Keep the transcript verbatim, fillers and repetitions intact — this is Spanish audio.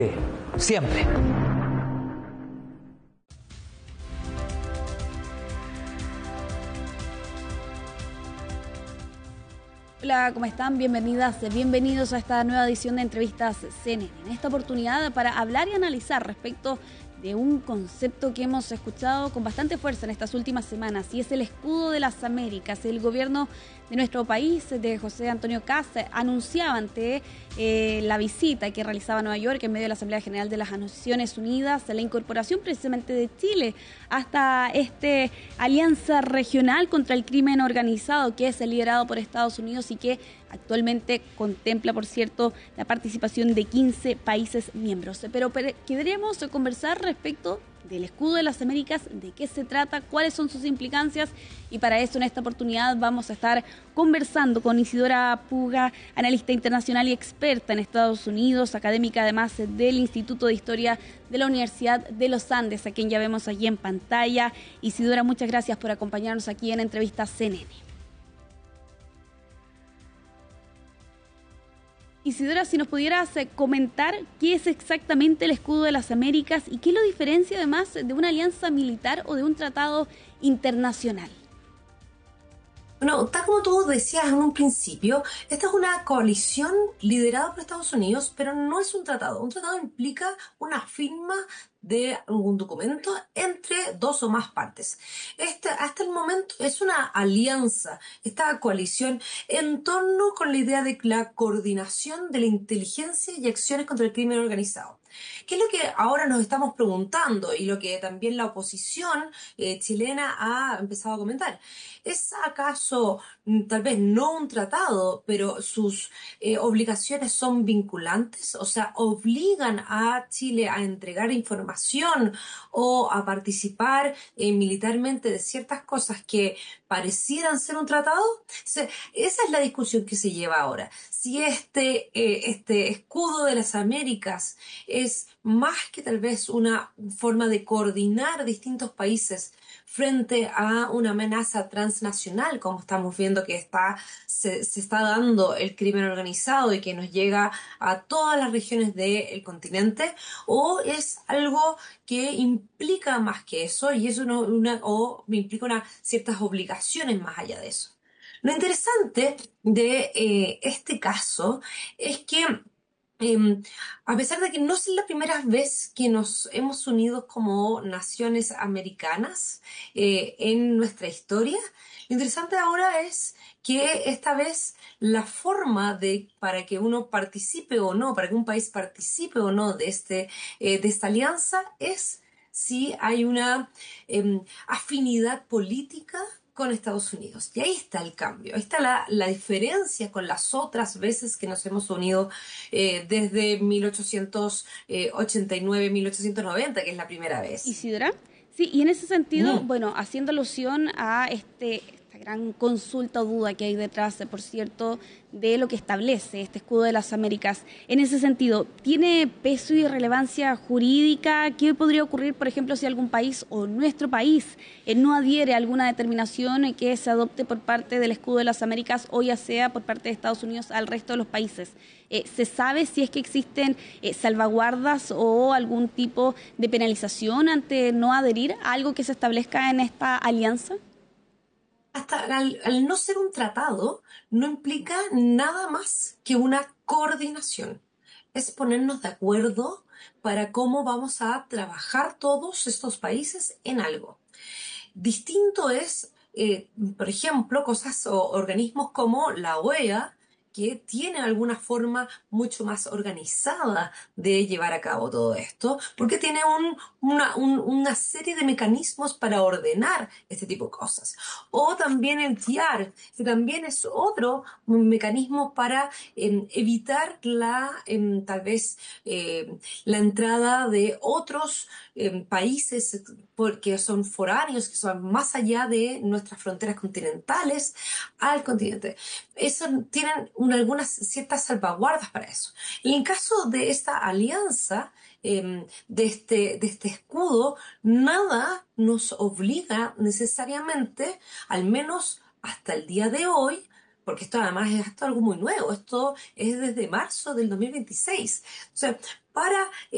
Siempre. Hola, ¿cómo están? Bienvenidas, bienvenidos a esta nueva edición de Entrevistas C N N. En esta oportunidad para hablar y analizar respecto de un concepto que hemos escuchado con bastante fuerza en estas últimas semanas, y es el escudo de las Américas. El gobierno de nuestro país, de José Antonio Kast, anunciaba ante eh, la visita que realizaba a Nueva York en medio de la Asamblea General de las Naciones Unidas, la incorporación precisamente de Chile hasta esta alianza regional contra el crimen organizado, que es liderado por Estados Unidos y que actualmente contempla, por cierto, la participación de quince países miembros. Pero queremos conversar respecto del escudo de las Américas, de qué se trata, cuáles son sus implicancias, y para eso en esta oportunidad vamos a estar conversando con Isidora Puga, analista internacional y experta en Estados Unidos, académica además del Instituto de Historia de la Universidad de los Andes, a quien ya vemos allí en pantalla. Isidora, muchas gracias por acompañarnos aquí en Entrevistas C N N. Isidora, si nos pudieras comentar qué es exactamente el escudo de las Américas y qué lo diferencia además de una alianza militar o de un tratado internacional. Bueno, tal como tú decías en un principio, esta es una coalición liderada por Estados Unidos, pero no es un tratado. Un tratado implica una firma de algún documento entre dos o más partes. Este, hasta el momento es una alianza, esta coalición, en torno con la idea de la coordinación de la inteligencia y acciones contra el crimen organizado. ¿Qué es lo que ahora nos estamos preguntando y lo que también la oposición eh, chilena ha empezado a comentar? ¿Es acaso tal vez no un tratado, pero sus eh, obligaciones son vinculantes? O sea, obligan a Chile a entregar información o a participar eh, militarmente de ciertas cosas que parecieran ser un tratado. O sea, esa es la discusión que se lleva ahora. Si este, eh, este escudo de las Américas es más que tal vez una forma de coordinar distintos países frente a una amenaza transnacional, como estamos viendo que está, se, se está dando el crimen organizado y que nos llega a todas las regiones del continente, o es algo que implica más que eso y es una, una, o implica una, ciertas obligaciones más allá de eso. Lo interesante de eh, este caso es que Eh, a pesar de que no es la primera vez que nos hemos unido como naciones americanas eh, en nuestra historia, lo interesante ahora es que esta vez la forma de para que uno participe o no, para que un país participe o no de, este, eh, de esta alianza es si hay una eh, afinidad política con Estados Unidos. Y ahí está el cambio, ahí está la, la diferencia con las otras veces que nos hemos unido eh, desde mil ochocientos ochenta y nueve, mil ochocientos noventa, que es la primera vez. ¿Isidora? Sí, y en ese sentido, Mm. bueno, haciendo alusión a este... esta gran consulta o duda que hay detrás, por cierto, de lo que establece este escudo de las Américas. En ese sentido, ¿tiene peso y relevancia jurídica? ¿Qué podría ocurrir, por ejemplo, si algún país o nuestro país eh, no adhiere a alguna determinación que se adopte por parte del escudo de las Américas o ya sea por parte de Estados Unidos al resto de los países? Eh, ¿Se sabe si es que existen eh, salvaguardas o algún tipo de penalización ante no adherir a algo que se establezca en esta alianza? Hasta al, al no ser un tratado, no implica nada más que una coordinación. Es ponernos de acuerdo para cómo vamos a trabajar todos estos países en algo. Distinto es, eh, por ejemplo, cosas o organismos como la O E A, que tiene alguna forma mucho más organizada de llevar a cabo todo esto, porque tiene un, una, un, una serie de mecanismos para ordenar este tipo de cosas. O también el T I A R, que también es otro mecanismo para eh, evitar la, eh, tal vez, eh, la entrada de otros eh, países porque son foráneos, que son más allá de nuestras fronteras continentales al continente. Eso tienen una, algunas ciertas salvaguardas para eso. Y en caso de esta alianza, eh, de, este, de este escudo, nada nos obliga necesariamente, al menos hasta el día de hoy, porque esto además es esto algo muy nuevo, esto es desde marzo del dos mil veintiséis. O sea, para